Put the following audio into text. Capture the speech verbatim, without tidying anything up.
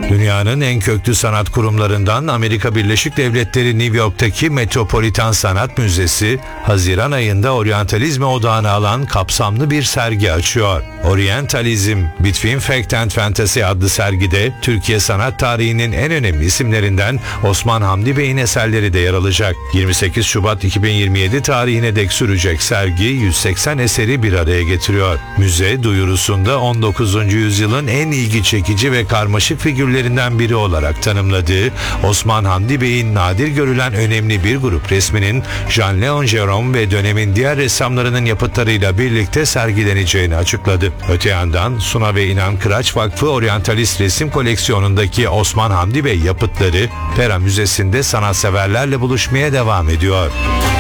Dünyanın en köklü sanat kurumlarından Amerika Birleşik Devletleri New York'taki Metropolitan Sanat Müzesi, Haziran ayında oryantalizme odağına alan kapsamlı bir sergi açıyor. Orientalizm, Between Fact and Fantasy adlı sergide Türkiye sanat tarihinin en önemli isimlerinden Osman Hamdi Bey'in eserleri de yer alacak. yirmi sekiz Şubat iki bin yirmi yedi tarihine dek sürecek sergi yüz seksen eseri bir araya getiriyor. Müze duyurusunda on dokuzuncu yüzyılın en ilgi çekici ve karmaşık figürlerinden biri olarak tanımladığı Osman Hamdi Bey'in nadir görülen önemli bir grup resminin Jean-Léon Gérôme ve dönemin diğer ressamlarının yapıtlarıyla birlikte sergileneceğini açıkladı. Öte yandan Suna ve İnan Kıraç Vakfı Oryantalist Resim Koleksiyonundaki Osman Hamdi Bey yapıtları Pera Müzesi'nde sanatseverlerle buluşmaya devam ediyor.